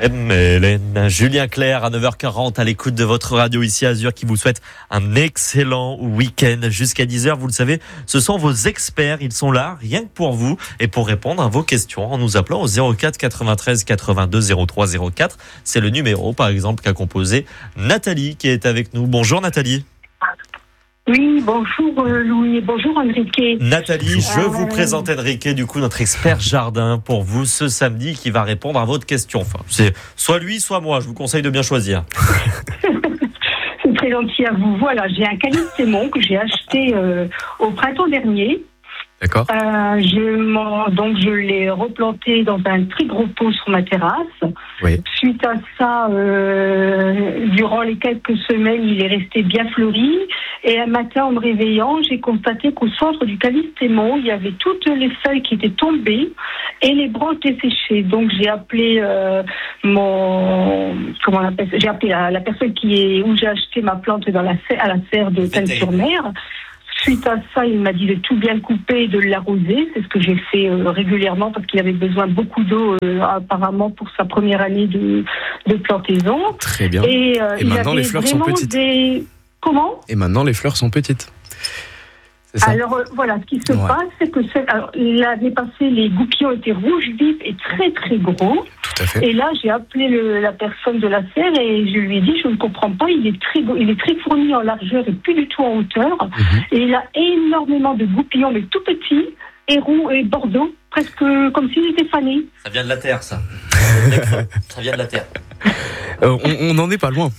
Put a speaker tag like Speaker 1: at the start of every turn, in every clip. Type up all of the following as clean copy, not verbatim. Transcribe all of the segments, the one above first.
Speaker 1: Hélène, Julien Clerc à 9h40 à l'écoute de votre radio ici Azur qui vous souhaite un excellent week-end jusqu'à 10h. Vous le savez, ce sont vos experts, ils sont là rien que pour vous et pour répondre à vos questions en nous appelant au 04 93 82 03 04. C'est le numéro par exemple qu'a composé Nathalie qui est avec nous. Bonjour Nathalie.
Speaker 2: Oui, bonjour Louis, bonjour Enrique.
Speaker 1: Nathalie, je vous présente Enrique, du coup notre expert jardin pour vous ce samedi qui va répondre à votre question. Enfin, c'est soit lui, soit moi, je vous conseille de bien choisir.
Speaker 2: C'est très gentil à vous. Voilà, j'ai un calisthémon que j'ai acheté au printemps dernier.
Speaker 1: D'accord.
Speaker 2: Je l'ai replanté dans un très gros pot sur ma terrasse.
Speaker 1: Oui.
Speaker 2: Suite à ça, durant les quelques semaines, il est resté bien fleuri. Et un matin, en me réveillant, j'ai constaté qu'au centre du calisthémon, il y avait toutes les feuilles qui étaient tombées et les branches desséchées. Donc j'ai appelé j'ai appelé la personne où j'ai acheté ma plante à la serre de Cannes-sur-Mer. Suite à ça, il m'a dit de tout bien couper et de l'arroser. C'est ce que j'ai fait régulièrement parce qu'il avait besoin de beaucoup d'eau apparemment pour sa première année de plantaison.
Speaker 3: Très bien. Et maintenant, les fleurs sont petites.
Speaker 2: Comment ?
Speaker 3: Et maintenant, les fleurs sont petites.
Speaker 2: Alors voilà, ce qui se passe, c'est que l'année passée, les goupillons étaient rouges vifs et très très gros.
Speaker 3: Tout à fait.
Speaker 2: Et là, j'ai appelé la personne de la serre et je lui ai dit, je ne comprends pas, il est très fourni en largeur et plus du tout en hauteur. Et il a énormément de goupillons, mais tout petits, et roux et bordeaux, presque comme s'ils étaient fanés.
Speaker 1: Ça vient de la terre, ça. Ça vient de la terre.
Speaker 3: On n'en est pas loin.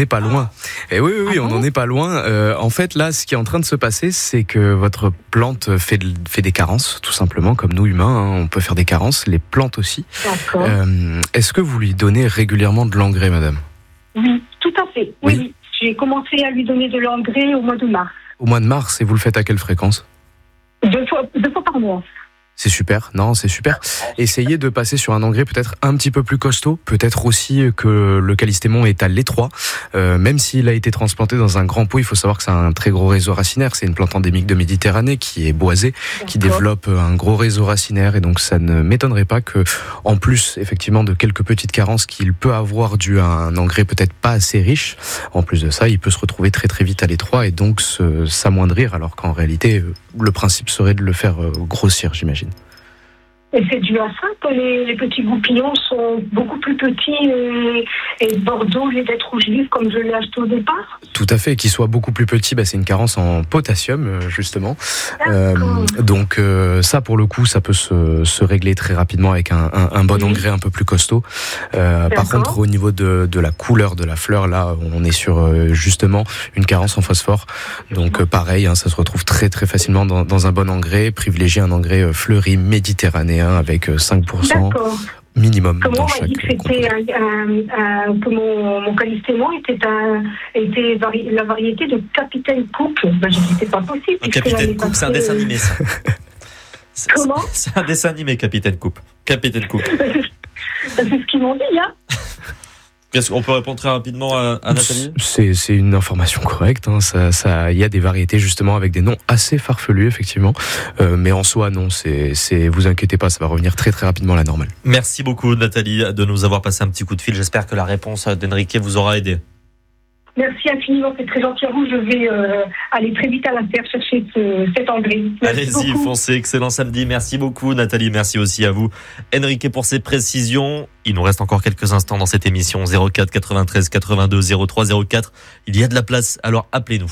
Speaker 3: Et oui, on n'en est pas loin. En fait, là, ce qui est en train de se passer, c'est que votre plante fait des carences, tout simplement, comme nous humains, on peut faire des carences, les plantes aussi.
Speaker 2: D'accord.
Speaker 3: Est-ce que vous lui donnez régulièrement de l'engrais, madame ?
Speaker 2: Oui, tout à fait. Oui. J'ai commencé à lui donner de l'engrais au mois de mars.
Speaker 3: Au mois de mars, et vous le faites à quelle fréquence ?
Speaker 2: 2 fois par mois.
Speaker 3: C'est super, c'est super. Essayez de passer sur un engrais peut-être un petit peu plus costaud, peut-être aussi que le calisthémon est à l'étroit. Même s'il a été transplanté dans un grand pot, il faut savoir que c'est un très gros réseau racinaire. C'est une plante endémique de Méditerranée qui est boisée, qui développe un gros réseau racinaire. Et donc ça ne m'étonnerait pas que, en plus effectivement de quelques petites carences qu'il peut avoir dû à un engrais peut-être pas assez riche, en plus de ça, il peut se retrouver très très vite à l'étroit et donc s'amoindrir, alors qu'en réalité, le principe serait de le faire grossir, j'imagine.
Speaker 2: Et c'est dû à ça que les petits goupillons sont beaucoup plus petits et bordeaux au lieu d'être rouge vif comme je l'ai acheté au départ.
Speaker 3: Tout à fait, qu'ils soient beaucoup plus petits, c'est une carence en potassium justement. Donc ça pour le coup, ça peut se régler très rapidement avec un bon engrais un peu plus costaud. Par contre, au niveau de la couleur de la fleur, là, on est sur justement une carence en phosphore. Donc pareil, ça se retrouve très très facilement dans un bon engrais. Privilégier un engrais fleuri méditerranéen avec 5% minimum.
Speaker 2: Comment
Speaker 3: dans
Speaker 2: on a dit que c'était que mon calisthémon était la variété de Capitaine Cook. Je dis c'est pas possible.
Speaker 1: Capitaine Cook, c'est un dessin animé, ça.
Speaker 2: Comment ?
Speaker 1: C'est un dessin animé, Capitaine Cook. Capitaine Cook.
Speaker 2: C'est ce qu'ils m'ont dit, hein.
Speaker 1: Est-ce qu'on peut répondre très rapidement à Nathalie ?
Speaker 3: C'est une information correcte. Il y a des variétés justement avec des noms assez farfelus effectivement, mais en soi non. Vous inquiétez pas, ça va revenir très très rapidement à la normale.
Speaker 1: Merci beaucoup Nathalie de nous avoir passé un petit coup de fil. J'espère que la réponse d'Enrique vous aura aidé.
Speaker 2: Merci infiniment, c'est très gentil à vous. Je vais aller très vite à la terre chercher cet engrais.
Speaker 1: Allez-y, foncez, excellent samedi. Merci beaucoup Nathalie, merci aussi à vous Enrique pour ces précisions. Il nous reste encore quelques instants dans cette émission. 04 93 82 03 04. Il y a de la place, alors appelez-nous.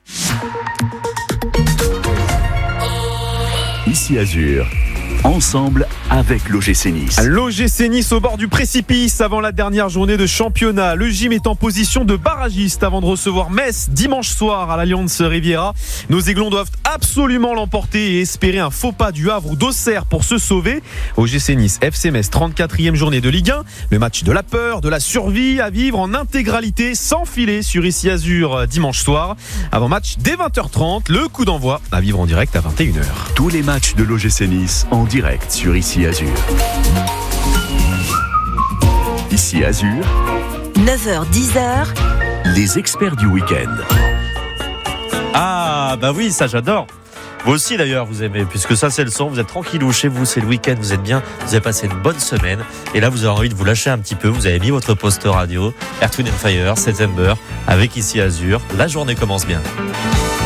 Speaker 4: Ici Azur. Ensemble avec l'OGC Nice.
Speaker 5: L'OGC Nice au bord du précipice avant la dernière journée de championnat. Le gym est en position de barragiste avant de recevoir Metz dimanche soir à l'Allianz Riviera. Nos Aiglons doivent absolument l'emporter et espérer un faux pas du Havre ou d'Auxerre pour se sauver. OGC Nice, FC Metz, 34e journée de Ligue 1. Le match de la peur, de la survie à vivre en intégralité sans filet sur Ici Azur dimanche soir. Avant match dès 20h30, le coup d'envoi à vivre en direct à 21h.
Speaker 4: Tous les matchs de l'OGC Nice en direct sur Ici Azur. Ici Azur,
Speaker 6: 9h-10h,
Speaker 4: les experts du week-end.
Speaker 1: Ah bah oui, ça j'adore. Vous aussi d'ailleurs vous aimez, puisque ça c'est le son, vous êtes tranquillou chez vous, c'est le week-end, vous êtes bien, vous avez passé une bonne semaine et là vous avez envie de vous lâcher un petit peu, vous avez mis votre poste radio, Earth, Wind & Fire, September avec Ici Azur, la journée commence bien.